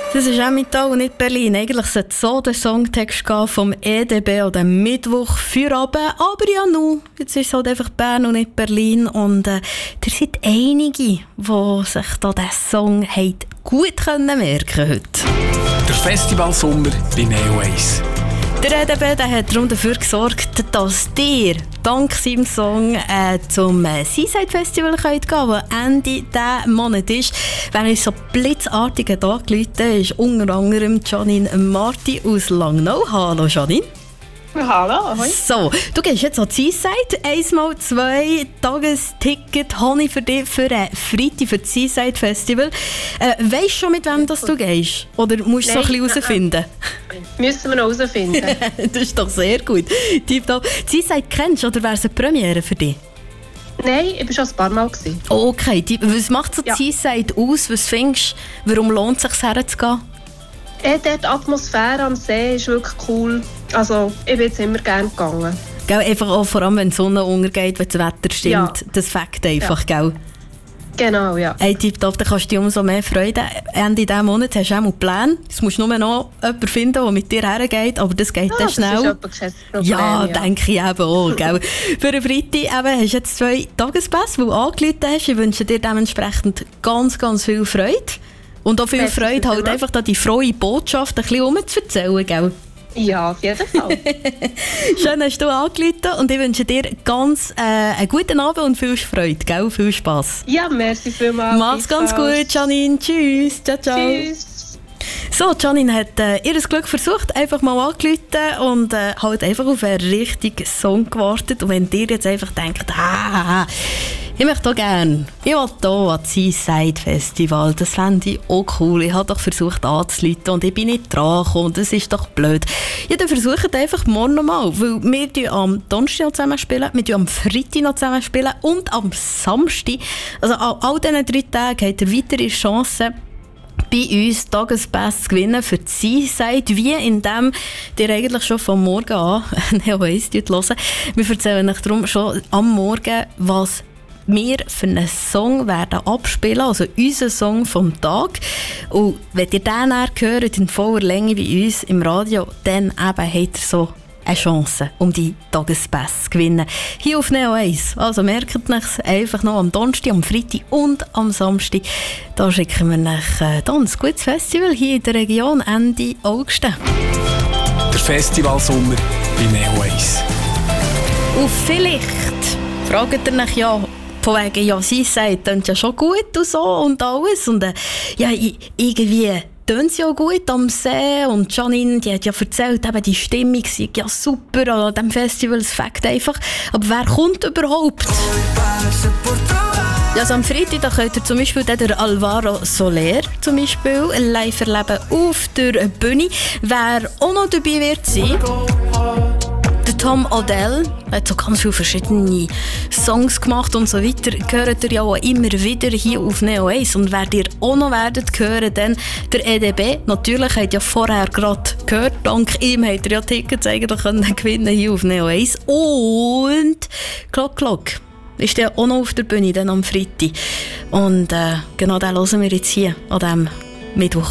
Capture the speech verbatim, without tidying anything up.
Das ist auch Metall und nicht Berlin. Eigentlich sollte so der Songtext gehen vom E D B an dem Mittwoch für Abend. Aber ja, nu, jetzt ist es halt einfach Bern und nicht Berlin. Und äh, da sind einige, die sich da diesen Song gut können merken heute. Der Festivalsommer bei Neo eins. Der E D B der hat darum dafür gesorgt, dass ihr dank seinem Song äh, zum äh, Seaside Festival könnt gehen könnt, das Ende diesen Monat ist. Wenn uns so blitzartig angerufen ist, unter anderem Janine Marti aus Langnau. Hallo Janine. Hallo, hoi. So, du gehst jetzt an die Seaside. Einmal zwei Tagesticket habe ich für dich für ein Freitag für das Seaside Festival. Äh, weisst du schon, mit wem das du gehst? Oder musst du so ein bisschen herausfinden? Müssen wir noch herausfinden. Das ist doch sehr gut. Die Seaside kennst du oder wäre es eine Premiere für dich? Nein, ich war schon ein paar Mal. Gewesen. Okay, die, was macht so die ja. Seaside aus? Was findest du? Warum lohnt es sich, herzugehen? Ja, die Atmosphäre am See ist wirklich cool. Also, ich bin jetzt immer gerne gegangen. Gell, einfach auch vor allem, wenn die Sonne untergeht, wenn das Wetter stimmt. Ja. Das fängt einfach, ja. Gell? Genau, ja. Hey, tipptopp, dann kannst du dich umso mehr freuen. Ende dieses Monats hast du auch mal Pläne. Es musst nur noch jemanden finden, der mit dir hergeht, aber das geht ah, dann schnell. Das ist Problem, ja, ja, denke ich eben auch. Gell? Für einen Freitag eben, hast du jetzt zwei Tagespässe, die du angerufen hast. Ich wünsche dir dementsprechend ganz, ganz viel Freude. Und auch viel Merci Freude, halt einfach da die frohe Botschaft ein bisschen umzuerzählen, gell? Ja, auf jeden Fall. Schön, hast du angerufen und ich wünsche dir ganz äh, einen guten Abend und viel Freude, gell? Viel Spass. Ja, merci vielmals. Mach's ganz gut, Janine. Tschüss. Ciao, ciao. Tschüss. So, Janine hat äh, ihr Glück versucht, einfach mal angerufen und äh, halt einfach auf einen richtigen Song gewartet. Und wenn ihr jetzt einfach denkt, ah, ich möchte auch gerne, ich will hier an das Seaside Festival, das fände ich auch cool. Ich habe doch versucht anzurufen und ich bin nicht dran gekommen, das ist doch blöd. Ja, dann versucht einfach morgen nochmal, weil wir spielen am Donnerstag noch zusammen spielen, wir spielen am Freitag noch zusammen spielen und am Samstag. Also an all diesen drei Tagen habt ihr weitere Chancen, bei uns Tagespässe zu gewinnen für die Seaside, wie indem ihr eigentlich schon von Morgen an Neo eins hören. Wir erzählen euch darum schon am Morgen, was wir für einen Song werden abspielen, also unseren Song vom Tag. Und wenn ihr den dann hört, in voller Länge wie uns im Radio, dann eben habt ihr so eine Chance, um die Tagespässe zu gewinnen. Hier auf Neo eins. Also merkt euch einfach noch am Donnerstag, am Freitag und am Samstag. Da schicken wir euch äh, dann ein gutes Festival hier in der Region Ende August. Der Festivalsommer bei Neo eins. Und vielleicht fragt ihr euch ja, von wegen, ja, sie sagt, das ja schon gut und so und alles. Und äh, ja, irgendwie tönt sie ja gut am See. Und Janine, die hat ja erzählt, eben, die Stimmung sei ja super an diesem Festival, es fängt einfach. Aber wer kommt überhaupt? Ja, also am Freitag da könnt ihr zum Beispiel den Alvaro Soler zum Beispiel live erleben auf der Bühne. Wer auch noch dabei wird sein, Tom Odell hat so ganz viele verschiedene Songs gemacht und so weiter. Hört ihr ja auch immer wieder hier auf Neo eins. Und wer ihr auch noch werdet hören, dann der E D B. Natürlich habt ihr ja vorher gerade gehört. Dank ihm habt ihr ja Tickets eigentlich können gewinnen hier auf Neo eins. Und Glock Glock ist der auch noch auf der Bühne dann am Freitag. Und äh, genau den hören wir jetzt hier an diesem Mittwoch.